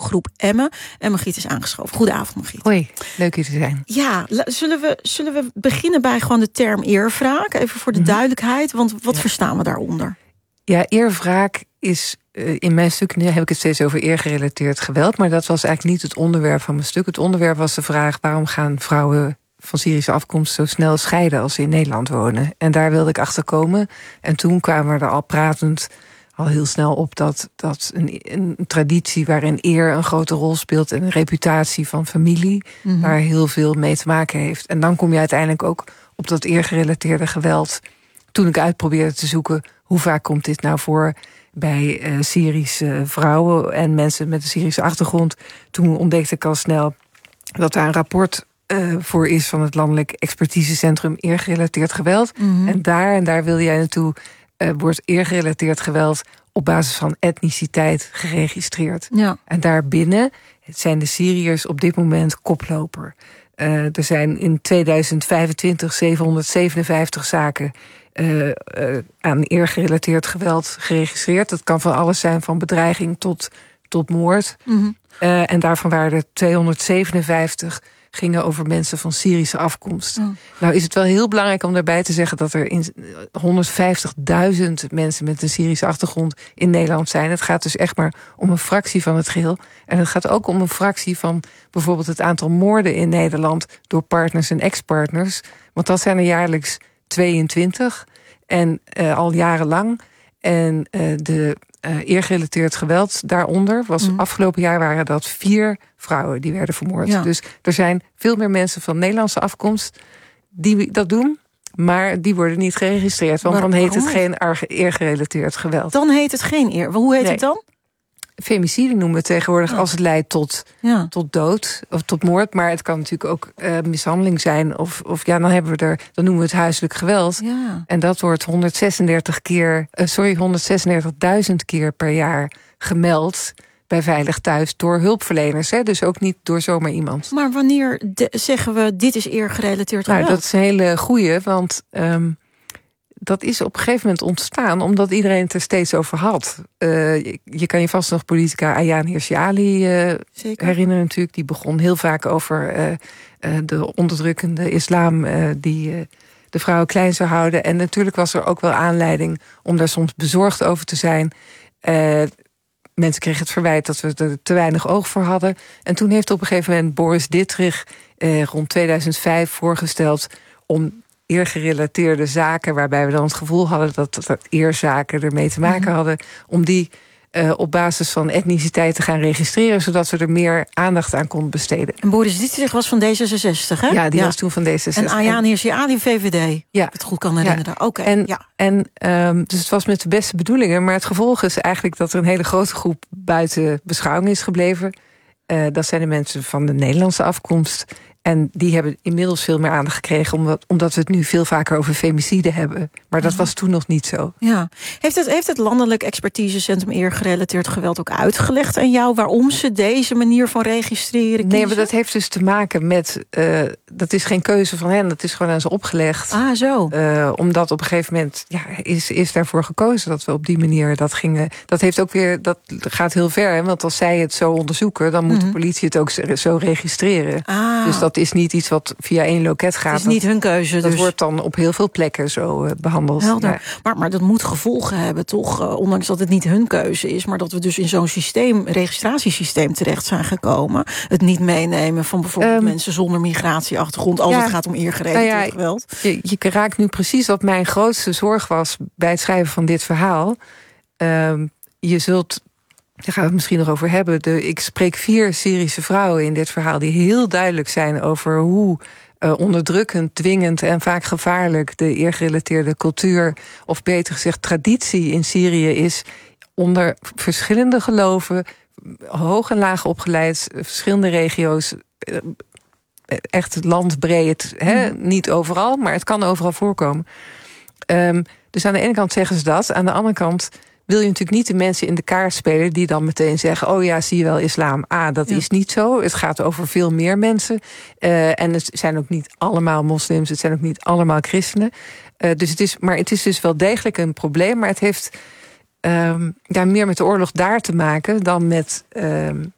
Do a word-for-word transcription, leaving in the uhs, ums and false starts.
Groep Emmen. En Margriet is aangeschoven. Goedenavond, Margriet. Hoi, leuk hier te zijn. Ja, zullen we, zullen we beginnen bij gewoon de term eerwraak? Even voor de mm-hmm. duidelijkheid, want wat ja. verstaan we daaronder? Ja, eerwraak is... Uh, in mijn stuk nu heb ik het steeds over eergerelateerd geweld, maar dat was eigenlijk niet het onderwerp van mijn stuk. Het onderwerp was de vraag: waarom gaan vrouwen van Syrische afkomst zo snel scheiden als ze in Nederland wonen? En daar wilde ik achter komen. En toen kwamen we er al pratend al heel snel op dat, dat een, een traditie waarin eer een grote rol speelt en een reputatie van familie, mm-hmm. waar heel veel mee te maken heeft. En dan kom je uiteindelijk ook op dat eergerelateerde geweld. Toen ik uitprobeerde te zoeken, hoe vaak komt dit nou voor bij uh, Syrische vrouwen en mensen met een Syrische achtergrond, toen ontdekte ik al snel dat daar een rapport uh, voor is van het Landelijk Expertisecentrum Eergerelateerd Geweld. Mm-hmm. En daar, en daar wil jij naartoe, uh, wordt eergerelateerd geweld op basis van etniciteit geregistreerd. Ja. En daarbinnen zijn de Syriërs op dit moment koploper. Uh, er zijn in tweeduizend vijfentwintig zevenhonderdzevenenvijftig zaken Uh, uh, aan eergerelateerd geweld geregistreerd. Dat kan van alles zijn, van bedreiging tot, tot moord. Mm-hmm. Uh, en daarvan waren er tweehonderdzevenenvijftig gingen over mensen van Syrische afkomst. Mm. Nou is het wel heel belangrijk om daarbij te zeggen dat er in honderdvijftigduizend mensen met een Syrische achtergrond in Nederland zijn. Het gaat dus echt maar om een fractie van het geheel. En het gaat ook om een fractie van bijvoorbeeld het aantal moorden in Nederland door partners en ex-partners. Want dat zijn er jaarlijks tweeëntwintig en uh, al jarenlang. En uh, de uh, eergerelateerd geweld daaronder was mm. afgelopen jaar waren dat vier vrouwen die werden vermoord. Ja. Dus er zijn veel meer mensen van Nederlandse afkomst die dat doen, maar die worden niet geregistreerd. Want maar, dan heet het geen eergerelateerd geweld. Dan heet het geen eer. Hoe heet nee. het dan? Femicide noemen we het tegenwoordig, ja. als het leidt tot, ja. tot dood of tot moord. Maar het kan natuurlijk ook uh, mishandeling zijn. Of, of ja, dan hebben we er, dan noemen we het huiselijk geweld. Ja. En dat wordt honderdzesendertig keer, uh, sorry, honderdzesendertigduizend keer per jaar gemeld bij Veilig Thuis door hulpverleners. Hè? Dus ook niet door zomaar iemand. Maar wanneer de, zeggen we dit is eergerelateerd geweld? Nou, dat is een hele goeie, want Um, dat is op een gegeven moment ontstaan omdat iedereen het er steeds over had. Uh, je, je kan je vast nog politica Ayaan Hirsi Ali uh, herinneren natuurlijk. Die begon heel vaak over uh, uh, de onderdrukkende islam uh, die uh, de vrouwen klein zou houden. En natuurlijk was er ook wel aanleiding om daar soms bezorgd over te zijn. Uh, mensen kregen het verwijt dat we er te weinig oog voor hadden. En toen heeft op een gegeven moment Boris Dittrich uh, rond tweeduizend vijf voorgesteld om eergerelateerde zaken, waarbij we dan het gevoel hadden dat, dat eerzaken ermee te maken hadden, om die uh, op basis van etniciteit te gaan registreren, zodat we er meer aandacht aan konden besteden. En Boris Dittrich was van D zesenzestig, hè? Ja, die ja. was toen van D zesenzestig. En Ayaan Hirsi Ali, V V D, ja. ik het goed kan herinneren. Ja. Oké. Okay. En, ja. en um, dus het was met de beste bedoelingen, maar het gevolg is eigenlijk dat er een hele grote groep buiten beschouwing is gebleven. Uh, dat zijn de mensen van de Nederlandse afkomst. En die hebben inmiddels veel meer aandacht gekregen, omdat, omdat we het nu veel vaker over femicide hebben. Maar dat ja. was toen nog niet zo. Ja. Heeft het, heeft het Landelijk Expertisecentrum Eergerelateerd Geweld ook uitgelegd aan jou waarom ze deze manier van registreren kiezen? Nee, maar dat heeft dus te maken met, uh, dat is geen keuze van hen, dat is gewoon aan ze opgelegd. Ah, zo. Uh, omdat op een gegeven moment ja, is, is daarvoor gekozen dat we op die manier dat gingen. Dat heeft ook weer, dat gaat heel ver, hè? Want als zij het zo onderzoeken, dan moet mm-hmm. de politie het ook zo registreren. Ah. Dus dat is niet iets wat via één loket gaat. Het is niet hun keuze. Dat dus. wordt dan op heel veel plekken zo uh, behandeld. Helder. Ja. Maar, maar dat moet gevolgen hebben, toch? Uh, ondanks dat het niet hun keuze is, maar dat we dus in zo'n systeem, registratiesysteem terecht zijn gekomen. Het niet meenemen van bijvoorbeeld um, mensen zonder migratieachtergrond, als ja, het gaat om eergerelateerd nou ja, geweld. Je, je raakt nu precies wat mijn grootste zorg was bij het schrijven van dit verhaal. Um, je zult, daar gaan we het misschien nog over hebben. De, ik spreek vier Syrische vrouwen in dit verhaal die heel duidelijk zijn over hoe uh, onderdrukkend, dwingend en vaak gevaarlijk de eergerelateerde cultuur, of beter gezegd traditie in Syrië is, onder verschillende geloven, hoog en laag opgeleid, verschillende regio's, echt landbreed, hè? Mm. Niet overal, maar het kan overal voorkomen. Um, dus aan de ene kant zeggen ze dat, aan de andere kant wil je natuurlijk niet de mensen in de kaart spelen die dan meteen zeggen, oh ja, zie je wel, islam. Ah, dat ja. is niet zo. Het gaat over veel meer mensen. Uh, en het zijn ook niet allemaal moslims, het zijn ook niet allemaal christenen. Uh, dus het is, maar het is dus wel degelijk een probleem, maar het heeft um, ja, meer met de oorlog daar te maken dan met Um,